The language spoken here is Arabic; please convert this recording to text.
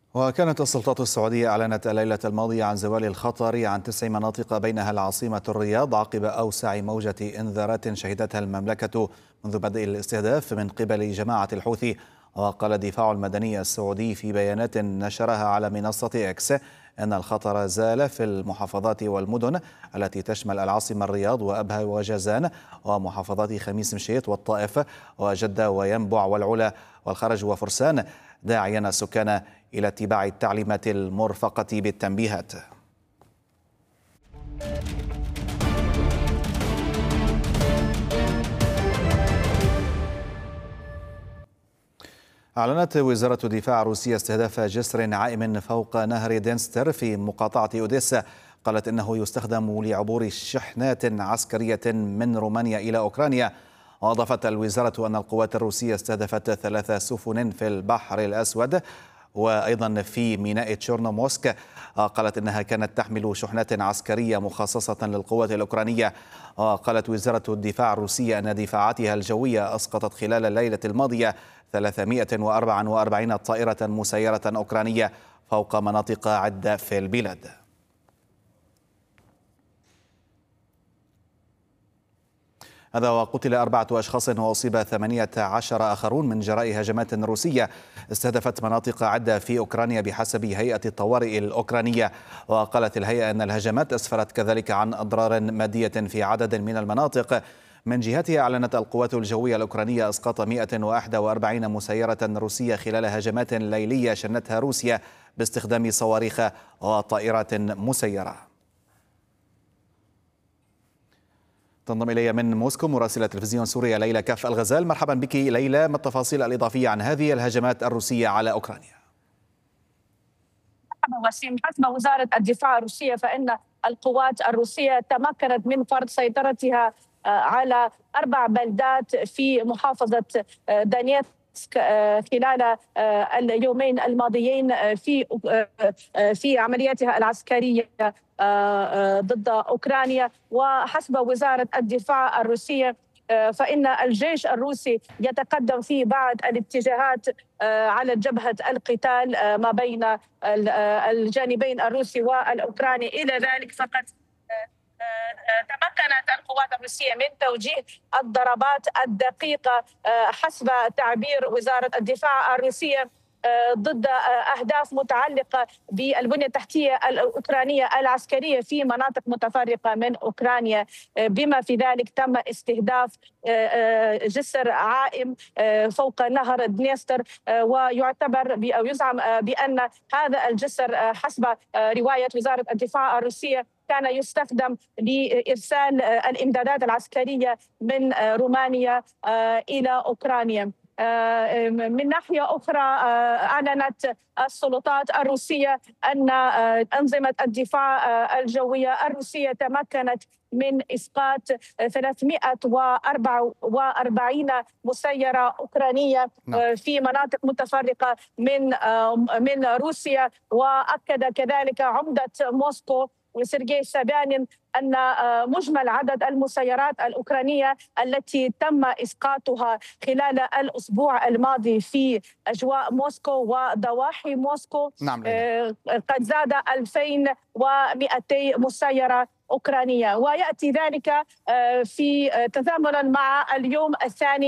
وكانت السلطات السعودية أعلنت الليلة الماضية عن زوال الخطر عن 9 مناطق بينها العاصمة الرياض عقب أوسع موجة إنذارات شهدتها المملكة منذ بدء الاستهداف من قبل جماعة الحوثي. وقال الدفاع المدني السعودي في بيانات نشرها على منصة إكس أن الخطر زال في المحافظات والمدن التي تشمل العاصمة الرياض وأبها وجازان ومحافظات خميس مشيط والطائف وجدة وينبع والعلا والخرج وفرسان، داعيا السكان إلى اتباع التعليمات المرفقة بالتنبيهات. أعلنت وزارة الدفاع الروسية استهداف جسر عائم فوق نهر دينستر في مقاطعة أوديسا. قالت إنه يستخدم لعبور شحنات عسكرية من رومانيا إلى أوكرانيا. وأضافت الوزارة أن القوات الروسية استهدفت 3 سفن في البحر الأسود وأيضا في ميناء تشورنوموسك. قالت إنها كانت تحمل شحنات عسكرية مخصصة للقوات الأوكرانية. وقالت وزارة الدفاع الروسية أن دفاعاتها الجوية أسقطت خلال الليلة الماضية 344 طائرة مسيرة أوكرانية فوق مناطق عدة في البلاد. هذا وقتل 4 أشخاص وأصيب 18 آخرون من جراء هجمات روسية استهدفت مناطق عدة في أوكرانيا بحسب هيئة الطوارئ الأوكرانية. وقالت الهيئة أن الهجمات أسفرت كذلك عن أضرار مادية في عدد من المناطق. من جهتها أعلنت القوات الجوية الأوكرانية إسقاط 141 مسيرة روسية خلال هجمات ليلية شنتها روسيا باستخدام صواريخ وطائرات مسيرة. تنضم إلي من موسكو مراسلة تلفزيون سوريا ليلى كاف الغزال. مرحبا بك ليلى، ما التفاصيل الإضافية عن هذه الهجمات الروسية على أوكرانيا؟ مرحبا وسيم، حسب وزارة الدفاع الروسية فإن القوات الروسية تمكنت من فرض سيطرتها على 4 بلدات في محافظة دانيتسك خلال اليومين الماضيين في عملياتها العسكرية ضد أوكرانيا. وحسب وزارة الدفاع الروسية فإن الجيش الروسي يتقدم في بعض الاتجاهات على جبهة القتال ما بين الجانبين الروسي والأوكراني. إلى ذلك فقد تمكنت القوات الروسية من توجيه الضربات الدقيقة حسب تعبير وزارة الدفاع الروسية ضد أهداف متعلقة بالبنية التحتية الأوكرانية العسكرية في مناطق متفرقة من أوكرانيا، بما في ذلك تم استهداف جسر عائم فوق نهر دنيستر. ويعتبر أو يزعم بأن هذا الجسر حسب رواية وزارة الدفاع الروسية كان يستخدم لإرسال الإمدادات العسكرية من رومانيا إلى أوكرانيا. من ناحية أخرى أعلنت السلطات الروسية أن أنظمة الدفاع الجوية الروسية تمكنت من إسقاط 344 مسيرة أوكرانية في مناطق متفرقة من روسيا. وأكد كذلك عمدة موسكو وسيرجي سابانين أن مجمل عدد المسيرات الأوكرانية التي تم إسقاطها خلال الأسبوع الماضي في أجواء موسكو وضواحي موسكو قد زاد 2200 مسيرة أوكرانية. ويأتي ذلك في تزامنا مع اليوم الثاني